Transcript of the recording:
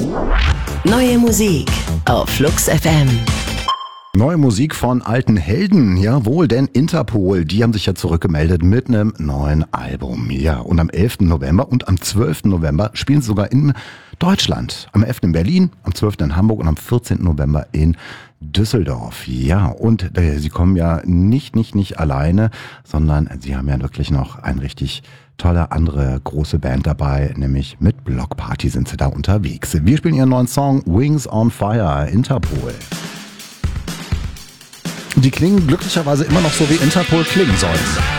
Neue Musik auf Flux FM. Neue Musik von alten Helden, jawohl, denn Interpol, die haben sich ja zurückgemeldet mit einem neuen Album. Ja, und am 11. November und am 12. November spielen sie sogar in Deutschland. Am 11. in Berlin, am 12. in Hamburg und am 14. November in Düsseldorf. Ja, und sie kommen ja nicht alleine, sondern sie haben ja wirklich noch ein richtig tolle andere große Band dabei, nämlich mit Block Party sind sie da unterwegs. Wir spielen ihren neuen Song Wings on Fire, Interpol. Die klingen glücklicherweise immer noch so, wie Interpol klingen sollen.